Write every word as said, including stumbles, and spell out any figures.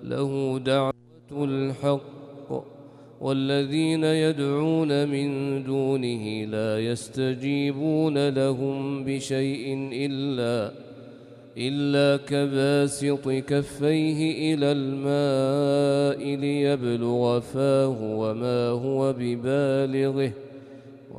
له دعوة الحق والذين يدعون من دونه لا يستجيبون لهم بشيء إلا إلا كباسط كفيه إلى الماء ليبلغ فاه وما هو ببالغه